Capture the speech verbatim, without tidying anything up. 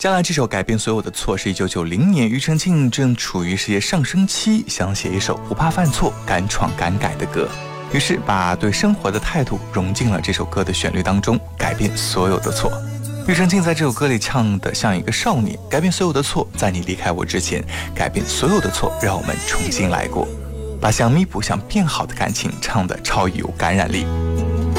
将来这首改变所有的错是一九九零年庾澄庆正处于事业上升期，想写一首不怕犯错、敢闯敢改的歌，于是把对生活的态度融进了这首歌的旋律当中，改变所有的错。庾澄庆在这首歌里唱的像一个少年，改变所有的错，在你离开我之前，改变所有的错，让我们重新来过，把想弥补、想变好的感情唱得超有感染力。